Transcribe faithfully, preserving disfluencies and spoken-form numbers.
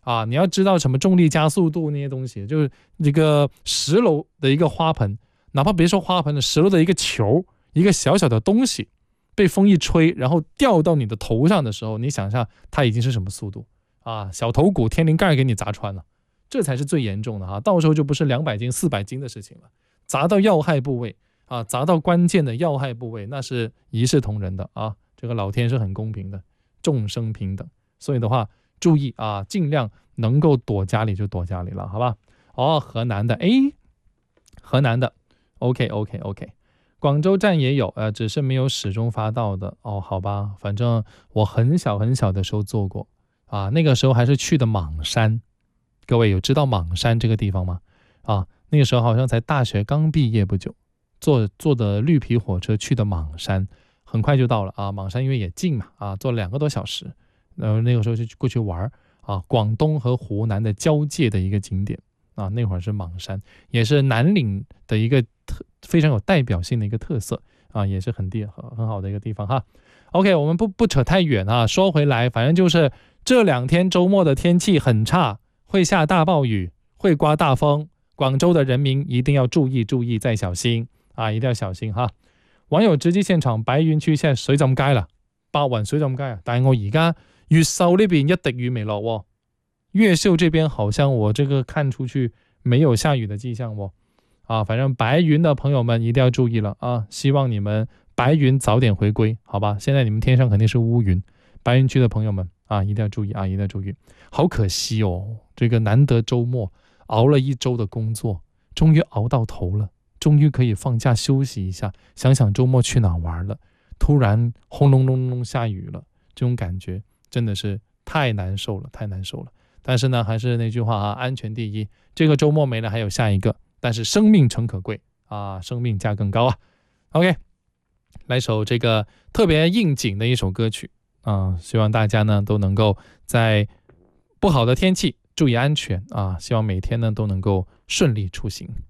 啊，你要知道什么重力加速度那些东西，就是这个十楼的一个花盆，哪怕别说花盆了，十楼的一个球，一个小小的东西被风一吹，然后掉到你的头上的时候，你想象它已经是什么速度啊？小头骨天灵盖给你砸穿了，这才是最严重的哈，到时候就不是两百斤四百斤的事情了，砸到要害部位啊，砸到关键的要害部位，那是一视同仁的啊，这个老天是很公平的，众生平等，所以的话注意啊，尽量能够躲家里就躲家里了，好吧？哦，河南的，哎，河南的 ，OK OK OK， 广州站也有，呃，只是没有始终发到的哦，好吧，反正我很小很小的时候做过啊，那个时候还是去的莽山，各位有知道莽山这个地方吗？啊，那个时候好像才大学刚毕业不久，坐坐的绿皮火车去的莽山，很快就到了啊，莽山因为也近嘛，啊，坐两个多小时。然后那个时候就过去玩啊，广东和湖南的交界的一个景点啊，那会儿是莽山，也是南岭的一个特非常有代表性的一个特色啊，也是很地很好的一个地方哈。OK， 我们不不扯太远啊，说回来，反正就是这两天周末的天气很差，会下大暴雨，会刮大风，广州的人民一定要注意注意再小心啊，一定要小心哈。網友直擊現場，白雲區現在水浸街啦，白雲水浸街啊，但係我而家越秀那邊一滴雨沒落喎，越秀這邊好像我這個看出去沒有下雨的跡象喎，啊，反正白雲的朋友們一定要注意了啊，希望你們白雲早點回歸，好吧？現在你們天上肯定是烏雲，白雲區的朋友們啊，一定要注意啊，一定要注意。好可惜哦，這個難得周末熬了一周的工作，終於熬到頭了。終於可以放假休息一下，想想周末去哪玩了，突然轟隆隆隆下雨了，這種感覺真的是太難受了，太難受了。但是呢，還是那句話啊，安全第一。這個周末沒了，還有下一個，但是生命誠可貴啊，生命價更高啊。OK， 來首這個特別應景的一首歌曲啊，希望大家呢都能夠在不好的天氣注意安全啊，希望每天呢都能夠順利出行。